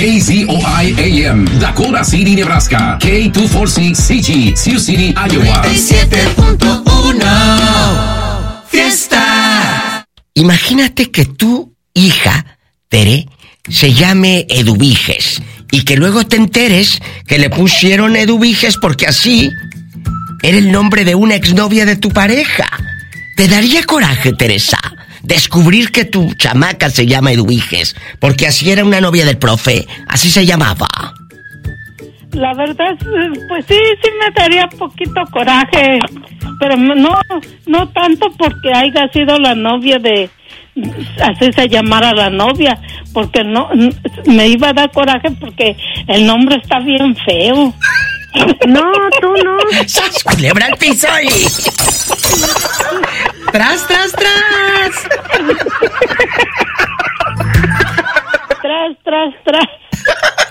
KZOI AM, Dakota City, Nebraska. K246CG, Sioux City, Iowa. 97.1 Fiesta. Imagínate que tu hija, Tere, se llame Eduviges y que luego te enteres que le pusieron Eduviges porque así era el nombre de una exnovia de tu pareja. ¿Te daría coraje, Teresa, descubrir que tu chamaca se llama Eduviges porque así era una novia del profe, así se llamaba? La verdad, pues sí me daría poquito coraje, pero no tanto porque haya sido la novia de... así se llamara la novia, porque no me iba a dar coraje porque el nombre está bien feo. No, tú no. ¡Sas, culebra al piso y... ¡Tras, tras, tras! Tras.